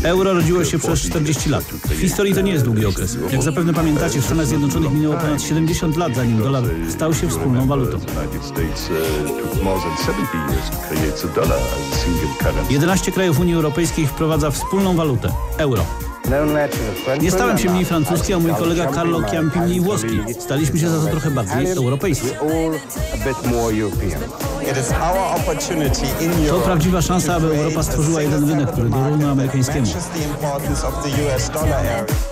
Euro rodziło się przez 40 lat. W historii to nie jest długi okres. Jak zapewne pamiętacie, w Stanach Zjednoczonych minęło ponad 70 lat, zanim dolar stał się wspólną walutą. 11 krajów Unii Europejskiej wprowadza wspólną walutę – euro. Nie stałem się mniej francuski, a mój kolega Carlo Chiampi mniej włoski. Staliśmy się za to trochę bardziej europejscy. To prawdziwa szansa, aby Europa stworzyła jeden rynek, który dorówna amerykańskiemu.